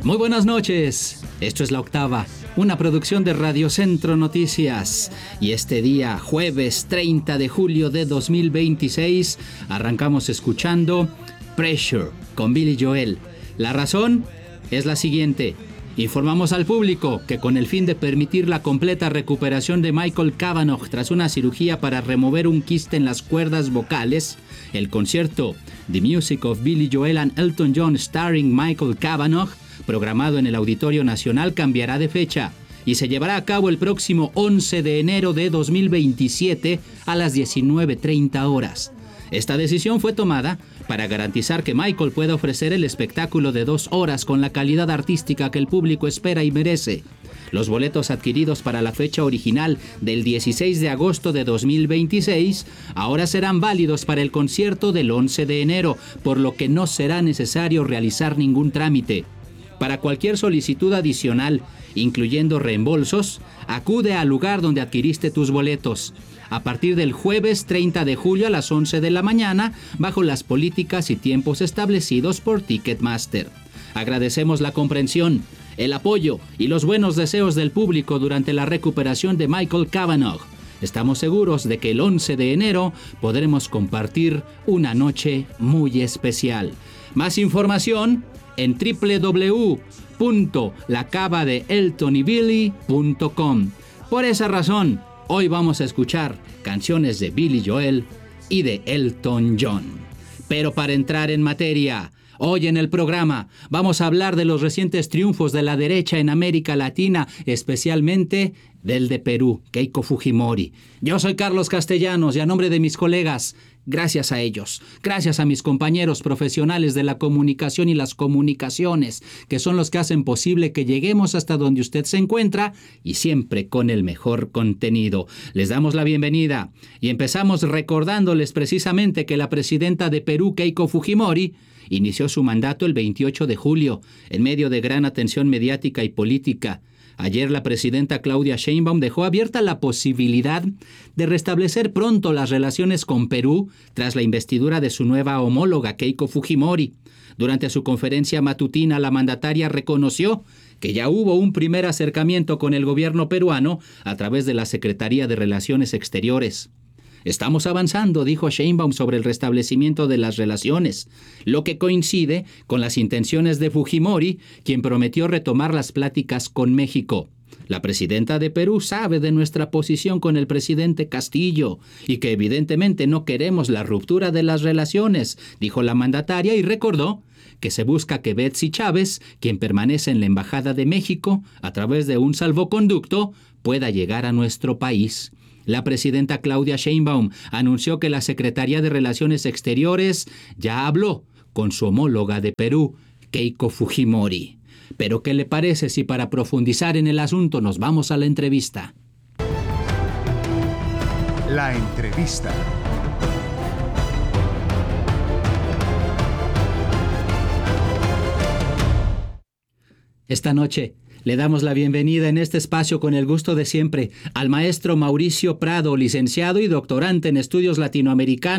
Muy buenas noches, esto es La Octava, una producción de Radio Centro Noticias. Y este día, jueves 30 de julio de 2026, arrancamos escuchando Pressure con Billy Joel. La razón es la siguiente. Informamos al público que con el fin de permitir la completa recuperación de Michael Cavanagh tras una cirugía para remover un quiste en las cuerdas vocales, el concierto The Music of Billy Joel and Elton John starring Michael Cavanagh, programado en el Auditorio Nacional, cambiará de fecha y se llevará a cabo el próximo 11 de enero de 2027 a las 19:30 horas. Esta decisión fue tomada para garantizar que Michael pueda ofrecer el espectáculo de 2 horas con la calidad artística que el público espera y merece. Los boletos adquiridos para la fecha original del 16 de agosto de 2026 ahora serán válidos para el concierto del 11 de enero, por lo que no será necesario realizar ningún trámite. Para cualquier solicitud adicional, incluyendo reembolsos, acude al lugar donde adquiriste tus boletos a partir del jueves 30 de julio a las 11 de la mañana, bajo las políticas y tiempos establecidos por Ticketmaster. Agradecemos la comprensión, el apoyo y los buenos deseos del público durante la recuperación de Michael Cavanagh. Estamos seguros de que el 11 de enero podremos compartir una noche muy especial. Más información en www.lacavadeeltonybilly.com. Por esa razón, hoy vamos a escuchar canciones de Billy Joel y de Elton John. Pero para entrar en materia, hoy en el programa vamos a hablar de los recientes triunfos de la derecha en América Latina, especialmente del de Perú, Keiko Fujimori. Yo soy Carlos Castellanos y a nombre de mis colegas, gracias a ellos, gracias a mis compañeros profesionales de la comunicación y las comunicaciones, que son los que hacen posible que lleguemos hasta donde usted se encuentra y siempre con el mejor contenido. Les damos la bienvenida y empezamos recordándoles precisamente que la presidenta de Perú, Keiko Fujimori, inició su mandato el 28 de julio, en medio de gran atención mediática y política. Ayer la presidenta Claudia Sheinbaum dejó abierta la posibilidad de restablecer pronto las relaciones con Perú tras la investidura de su nueva homóloga Keiko Fujimori. Durante su conferencia matutina, la mandataria reconoció que ya hubo un primer acercamiento con el gobierno peruano a través de la Secretaría de Relaciones Exteriores. Estamos avanzando, dijo Sheinbaum, sobre el restablecimiento de las relaciones, lo que coincide con las intenciones de Fujimori, quien prometió retomar las pláticas con México. La presidenta de Perú sabe de nuestra posición con el presidente Castillo y que evidentemente no queremos la ruptura de las relaciones, dijo la mandataria, y recordó que se busca que Betsy Chávez, quien permanece en la Embajada de México, a través de un salvoconducto, pueda llegar a nuestro país. La presidenta Claudia Sheinbaum anunció que la Secretaría de Relaciones Exteriores ya habló con su homóloga de Perú, Keiko Fujimori. Pero ¿qué le parece si para profundizar en el asunto nos vamos a la entrevista? La entrevista. Esta noche le damos la bienvenida en este espacio con el gusto de siempre al maestro Mauricio Prado, licenciado y doctorante en estudios latinoamericanos